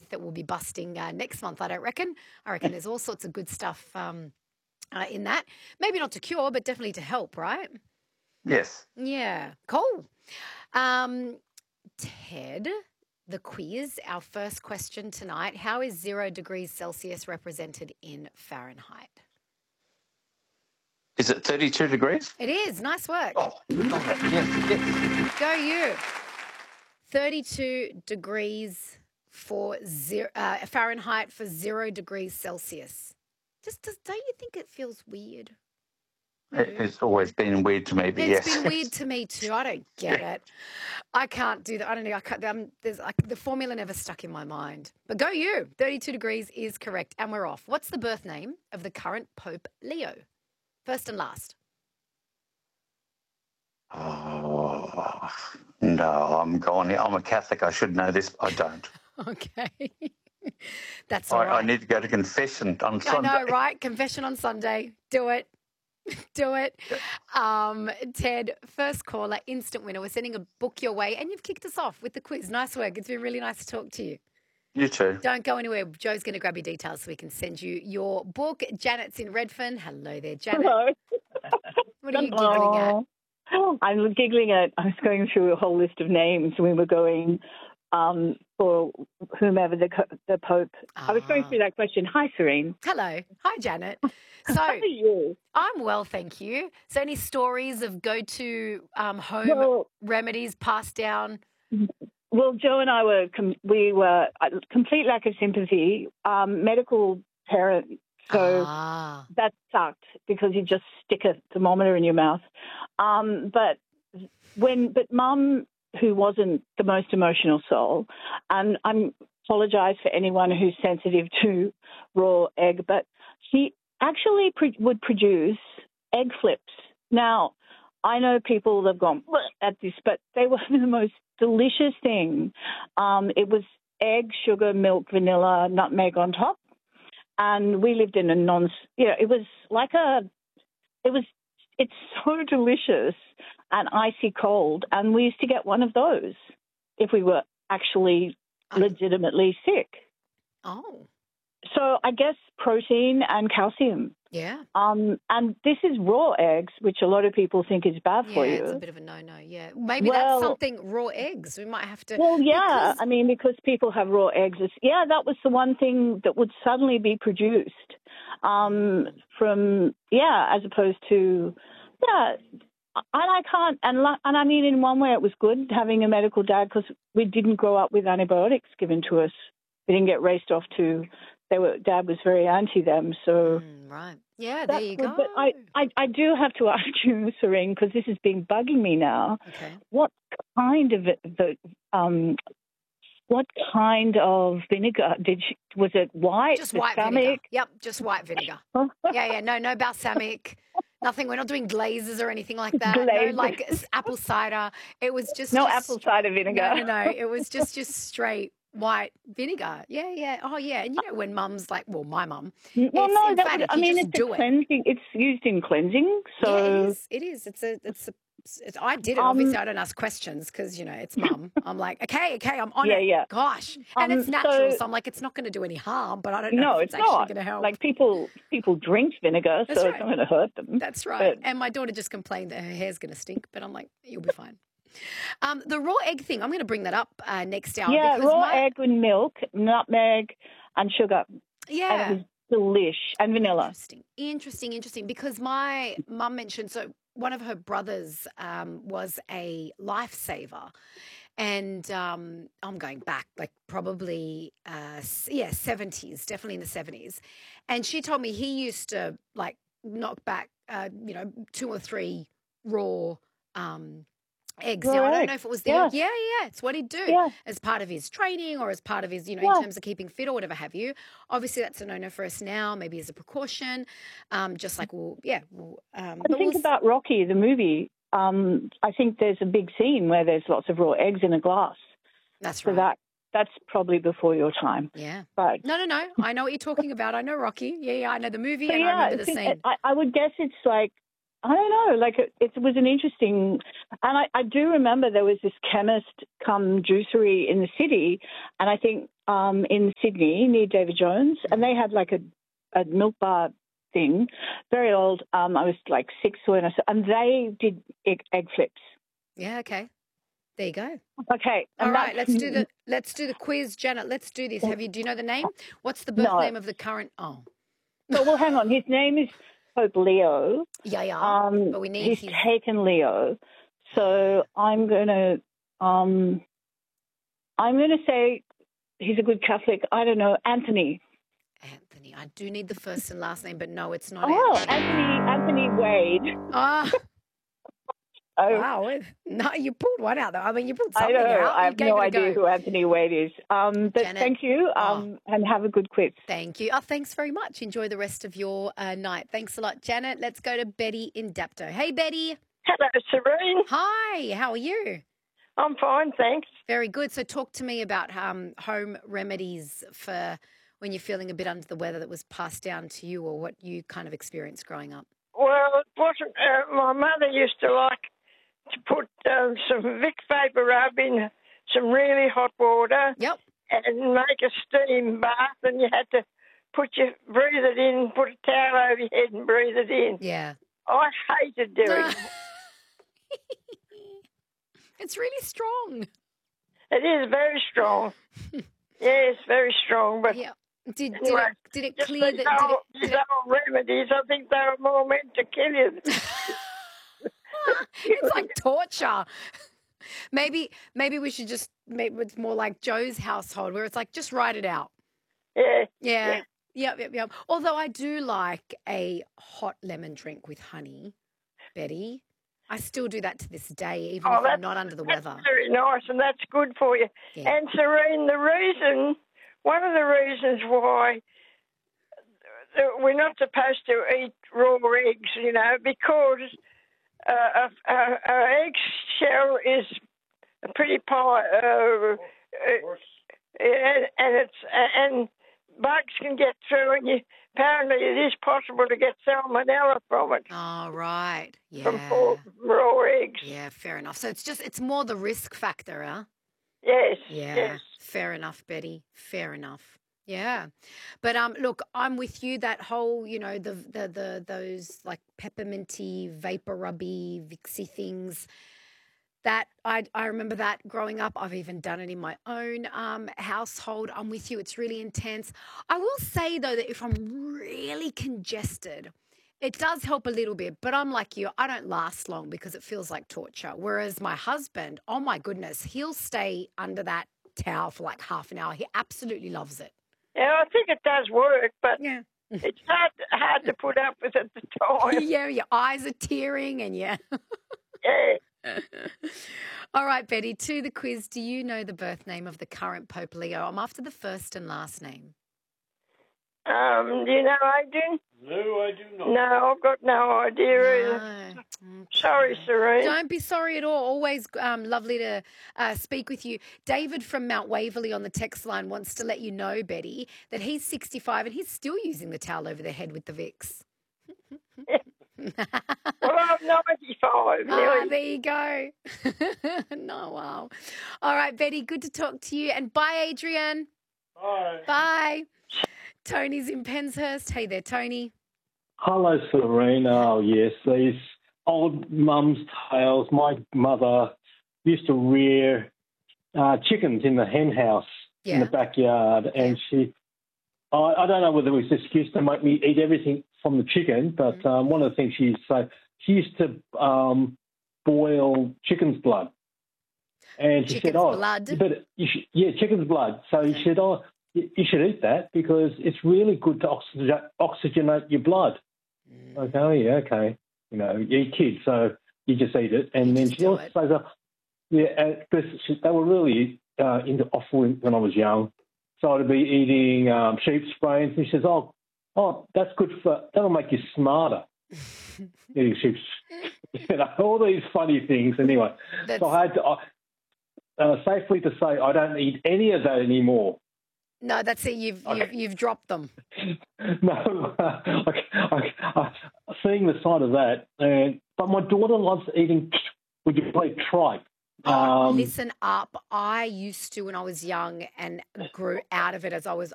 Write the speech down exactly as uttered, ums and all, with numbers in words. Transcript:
myth that we'll be busting uh, next month, I don't reckon. I reckon there's all sorts of good stuff um, uh, in that. Maybe not to cure, but definitely to help, right? Yes. Yeah, cool. Um, Ted, the quiz, our first question tonight. How is zero degrees Celsius represented in Fahrenheit? Is it thirty-two degrees? It is. Nice work. Oh, yes, yes. Go you. thirty-two degrees for zero, uh, Fahrenheit for zero degrees Celsius. Just does, don't you think it feels weird? It, it's always been weird to me, but It's yes. been weird to me too. I don't get Yeah. it. I can't do that. I don't know. I can't, um, there's like the formula never stuck in my mind. But go you. thirty-two degrees is correct, and we're off. What's the birth name of the current Pope Leo? First and last. Oh, no, I'm going. I'm a Catholic. I should know this. I don't. Okay. That's all I, right. I need to go to confession on I Sunday. know, right? Confession on Sunday. Do it. Do it. Um, Ted, first caller, instant winner. We're sending a book your way, and you've kicked us off with the quiz. Nice work. It's been really nice to talk to you. You too. Don't go anywhere. Joe's going to grab your details so we can send you your book. Janet's in Redfern. Hello there, Janet. Hello. What are you giggling at? Oh, I'm giggling at, I was going through a whole list of names. We were going um, for whomever the the Pope. Ah. I was going through that question. Hi, Serene. Hello. Hi, Janet. So How are you? I'm well, thank you. So any stories of go-to um, home Well, remedies passed down? well, Joe and I were, com- we were, uh, complete lack of sympathy, um, medical parent. So ah. that sucked because you just stick a thermometer in your mouth. Um, but when, but Mum, who wasn't the most emotional soul, and I apologise for anyone who's sensitive to raw egg, but she actually pre- would produce egg flips. Now, I know people have gone at this, but they were the most delicious thing. Um, it was egg, sugar, milk, vanilla, nutmeg on top. And we lived in a non, you know, it was like a, it was, it's so delicious and icy cold. And we used to get one of those if we were actually legitimately sick. Oh. So I guess protein and calcium. Yeah. Um, and this is raw eggs, which a lot of people think is bad yeah, for you. it's a bit of a no-no, yeah. Maybe Well- that's something, raw eggs. We might have to... Well, yeah, because- I mean, because people have raw eggs. It's, yeah, that was the one thing that would suddenly be produced um, from, yeah, as opposed to, yeah, and I can't, and, la- and I mean, in one way it was good having a medical dad because we didn't grow up with antibiotics given to us. We didn't get raced off to, they were, Dad was very anti them, so... Mm, right. Yeah, there That's you good, go. but I, I, I do have to ask you, Serene, because this has been bugging me now. Okay. What kind of the um, what kind of vinegar did you, was it white? Just white vinegar. balsamic? Yep, just white vinegar. yeah, yeah, no, no balsamic. Nothing. We're not doing glazes or anything like that. Glazes. No, like s- apple cider. It was just No just apple cider vinegar. No, no, no. It was just just straight white vinegar. Yeah, yeah. Oh, yeah. And you know when mum's like, well, my mum. Well, it's no, that would, emphatic. I You mean, just it's do a it. cleansing. It's used in cleansing, so Yeah, it is. It is. It's a. It's a. It's, I did it. Um, Obviously, I don't ask questions because you know it's mum. I'm like, okay, okay, I'm on Yeah, it. yeah. Gosh, and Um, it's natural, so, so- I'm like, it's not going to do any harm. But I don't know no, if it's it's, actually not. going to help. Like people, people drink vinegar, That's so right. it's not going to hurt them. That's right. But- And my daughter just complained that her hair's going to stink, but I'm like, you'll be fine. Um, the raw egg thing, I'm going to bring that up uh, next hour. Yeah, because raw my, egg with milk, nutmeg, and sugar, Yeah. and it was delish, and vanilla. Interesting, interesting, interesting. Because my mum mentioned, so one of her brothers um, was a lifesaver. And um, I'm going back, like probably, uh, s- yeah, seventies, definitely in the seventies. And she told me he used to like knock back, uh, you know, two or three raw um, eggs. Raw now, I don't eggs, know if it was the, yeah. yeah, yeah, it's what he'd do Yeah. as part of his training or as part of his, you know, Yeah. in terms of keeping fit or whatever have you. Obviously, that's a no-no for us now, maybe as a precaution, um, just like, we'll, yeah. We'll, um, And but think we'll, about Rocky, the movie. Um, I think there's a big scene where there's lots of raw eggs in a glass. that's So right. that that's probably before your time. Yeah. But No, no, no. I know what you're talking about. I know Rocky. Yeah, yeah. I know the movie so and I yeah, remember the it's- scene. I, I would guess it's like, I don't know, like it, it was an interesting, and I, I do remember there was this chemist come juicery in the city, and I think um, in Sydney near David Jones, and they had like a, a milk bar thing, very old. Um, I was like six when I saw, and they did egg, egg flips. Yeah, okay. There you go. Okay. All and right, that's- let's do the let's do the quiz, Janet. Let's do this. Have you do you know the name? What's the birth No. name of the current oh. No, well, hang on. His name is Pope Leo. Yeah, yeah. Um, but we need he's his taken Leo, so I'm gonna um, I'm gonna say he's a good Catholic. I don't know, Anthony. Anthony. I do need the first and last name, but no, it's not Oh, Anthony. Anthony Anthony Wade. Ah, Oh, wow. No, you pulled one out though. I mean, you pulled I something know. out. I You have gave no it a idea go. who Anthony Wade is. Um, but Janet. thank you, um, and have a good quiz. Thank you. Oh, thanks very much. Enjoy the rest of your uh, night. Thanks a lot, Janet. Let's go to Betty in Dapto. Hey, Betty. Hello, Serene. Hi. How are you? I'm fine, thanks. Very good. So talk to me about um, home remedies for when you're feeling a bit under the weather that was passed down to you or what you kind of experienced growing up. Well, it wasn't. Uh, my mother used to like to put um, some Vic Vapor Rub in some really hot water Yep. and make a steam bath, and you had to put your breathe it in, put a towel over your head, and breathe it in. Yeah. I hated doing it. It's really strong. It is very strong. Yes, very strong, but. Yeah. Did, did, Anyway, it, did it Just clear these the... Did old, it, these did it, old remedies, I think they were more meant to kill you. it's like torture. Maybe maybe we should just, maybe it's more like Joe's household where it's like, just write it out. Yeah. Yeah. Yeah. Yep, yep, yep. Although I do like a hot lemon drink with honey, Betty. I still do that to this day, even Oh, if I'm that's- not under the That's weather. very nice, and that's good for you. Yeah. And Serene, the reason, one of the reasons why we're not supposed to eat raw eggs, you know, because uh, a, a, a egg shell is a pretty pie, uh, uh, and, and it's and bugs can get through, and you, apparently it is possible to get salmonella from it, Oh, right. from Yeah. raw, raw eggs. Yeah, fair enough. So it's just, it's more the risk factor, huh? Yes. Yeah, Yes. fair enough, Betty. Fair enough. Yeah, but um, look, I'm with you. That whole, you know, the the the those like pepperminty, vapor rubby, Vixie things. That I I remember that growing up. I've even done it in my own um household. I'm with you. It's really intense. I will say though that if I'm really congested, it does help a little bit. But I'm like you. I don't last long because it feels like torture. Whereas my husband, oh my goodness, he'll stay under that towel for like half an hour. He absolutely loves it. Yeah, I think it does work, but Yeah. it's hard hard to put up with at the time. Yeah, your eyes are tearing and yeah. Yeah. All right, Betty, to the quiz. Do you know the birth name of the current Pope Leo? I'm after the first and last name. Um, do you know, Adrian? No, I do not. No, I've got no idea either. No. Sorry, Okay. Serene. Don't be sorry at all. Always um, lovely to uh, speak with you. David from Mount Waverley on the text line wants to let you know, Betty, that he's sixty-five and he's still using the towel over their head with the Vicks. Well, I'm ninety-five, Ah, nearly. there you go. No, wow. All right, Betty, good to talk to you. And bye, Adrian. Bye. Bye. Tony's in Penshurst. Hey there, Tony. Hello, Serene. Oh, yes, these old mum's tales. My mother used to rear uh, chickens in the hen house in the Yeah. backyard, and she, I, I don't know whether it was an excuse to make me eat everything from the chicken, but Mm-hmm. um, one of the things she used to say, she used to um, boil chicken's blood. And she Chicken's said, oh, blood? you better, you should, yeah, chicken's blood. So Okay. she said, oh, you, you should eat that because it's really good to oxygenate, oxygenate your blood. Mm. Like, oh, yeah, okay. You know, you're a kid, so you just eat it. And You then just she do also it. says, uh, yeah, because they were really uh, into offering when I was young. So I'd be eating um, sheep's brains. And she says, oh, oh, that's good for, that'll make you smarter. Eating sheep's, you know, all these funny things. Anyway, That's, so I had to, uh, uh, safely to say I don't eat any of that anymore. no, that's it. You've, Okay. you've, you've dropped them. No, I, I, I, seeing the side of that, and but my daughter loves eating. Would you play tripe? Oh, Um, listen up. I used to when I was young and grew out of it as I was